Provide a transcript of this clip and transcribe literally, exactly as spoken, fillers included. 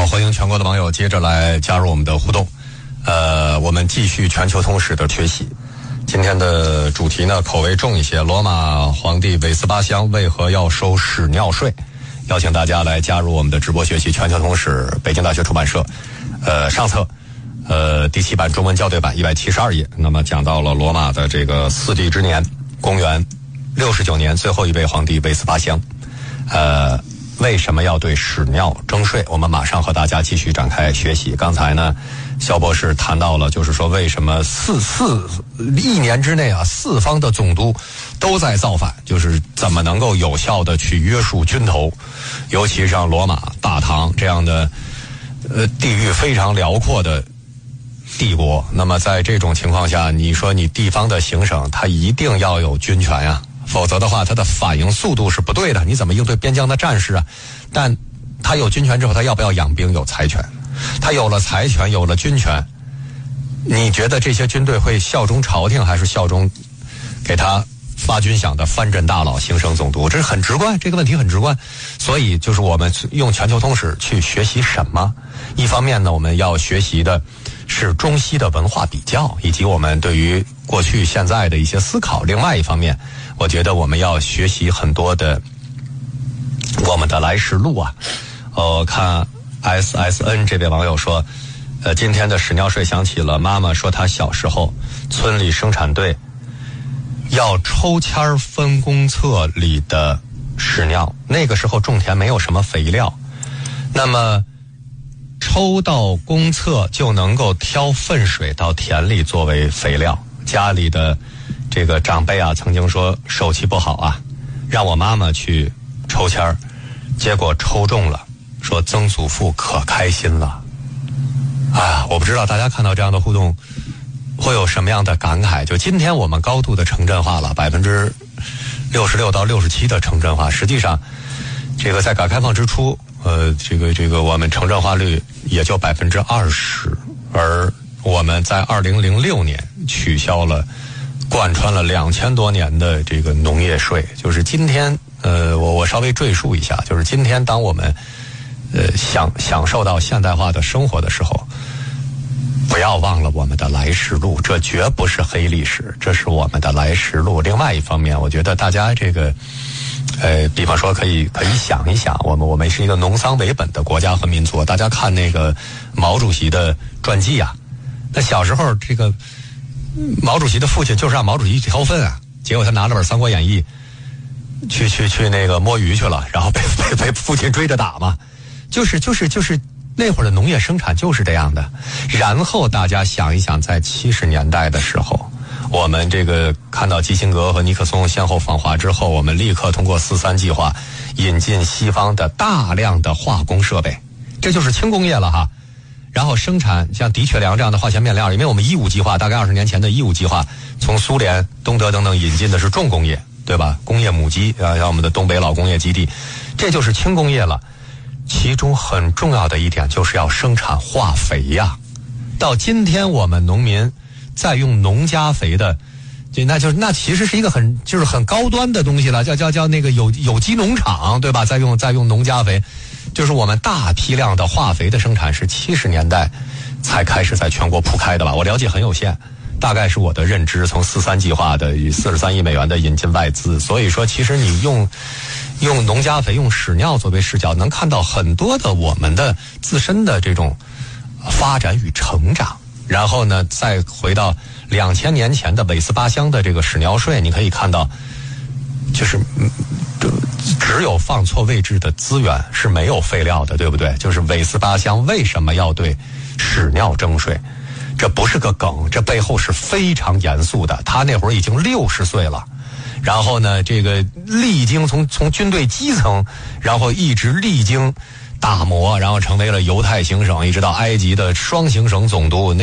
欢迎全国的网友接着来加入我们的互动。呃，我们继续全球通史的学习。今天的主题呢，口味重一些。罗马皇帝韦斯巴乡为何要收屎尿税？邀请大家来加入我们的直播学习全球通史，北京大学出版社呃上册呃第七版中文校对版一百七十二页。那么讲到了罗马的这个四帝之年，公元六十九年，最后一位皇帝韦斯巴乡，呃。为什么要对屎尿征税？我们马上和大家继续展开学习。刚才呢，肖博士谈到了，就是说为什么四四一年之内啊，四方的总督都在造反，就是怎么能够有效的去约束军头，尤其像罗马、大唐这样的呃地域非常辽阔的帝国。那么在这种情况下，你说你地方的行省，它一定要有军权呀、啊。否则的话，他的反应速度是不对的。你怎么应对边疆的战士啊？但他有军权之后，他要不要养兵？有财权。他有了财权，有了军权，你觉得这些军队会效忠朝廷，还是效忠给他发军饷的藩镇大佬、行省总督？这是很直观，这个问题很直观。所以，就是我们用全球通史去学习什么？一方面呢，我们要学习的是中西的文化比较，以及我们对于过去、现在的一些思考。另外一方面，我觉得我们要学习很多的我们的来时路啊。呃，看 S S N 这位网友说，呃，今天的屎尿税想起了妈妈说，她小时候村里生产队要抽签分公厕里的屎尿，那个时候种田没有什么肥料，那么抽到公厕就能够挑粪水到田里作为肥料。家里的这个长辈啊，曾经说手气不好啊，让我妈妈去抽签儿，结果抽中了，说曾祖父可开心了。啊，我不知道大家看到这样的互动会有什么样的感慨？就今天我们高度的城镇化了，百分之六十六到六十七的城镇化，实际上这个在改革开放之初，呃，这个这个我们城镇化率也就百分之二十，而我们在二零零六年取消了贯穿了两千多年的这个农业税。就是今天，呃，我我稍微赘述一下，就是今天当我们呃享享受到现代化的生活的时候，不要忘了我们的来时路，这绝不是黑历史，这是我们的来时路。另外一方面，我觉得大家这个呃，比方说可以可以想一想，我们我们是一个农桑为本的国家和民族。大家看那个毛主席的传记啊，那小时候这个毛主席的父亲就是让毛主席去挑粪啊，结果他拿了本《三国演义》去去去那个摸鱼去了，然后被被被父亲追着打嘛。就是就是就是那会儿的农业生产就是这样的。然后大家想一想，在七十年代的时候，我们这个看到基辛格和尼克松先后访华之后，我们立刻通过四三计划引进西方的大量的化工设备，这就是轻工业了哈。然后生产像的确良这样的化学面料，因为我们一五计划大概二十年前的一五计划，从苏联、东德等等引进的是重工业，对吧？工业母机啊，像我们的东北老工业基地，这就是轻工业了。其中很重要的一点就是要生产化肥呀。到今天我们农民在用农家肥的，就那就是那其实是一个很就是很高端的东西了，叫叫叫那个有有机农场，对吧？在用在用农家肥。就是我们大批量的化肥的生产是七十年代才开始在全国铺开的吧？我了解很有限，大概是我的认知。从四三计划的四十三亿美元的引进外资，所以说其实你用用农家肥、用屎尿作为视角，能看到很多的我们的自身的这种发展与成长。然后呢，再回到两千年前的韦斯巴乡的这个屎尿税，你可以看到，就是嗯。只有放错位置的资源是没有废料的，对不对？就是韦斯巴乡为什么要对屎尿征税？这不是个梗，这背后是非常严肃的。他那会儿已经六十岁了，然后呢，这个历经从从军队基层，然后一直历经打磨，然后成为了犹太行省，一直到埃及的双行省总督。